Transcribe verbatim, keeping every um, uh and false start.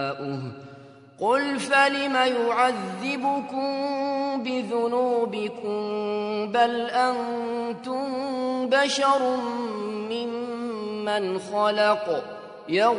قل فلم يعذبكم بذنوبكم بل أنتم بشر ممن خلق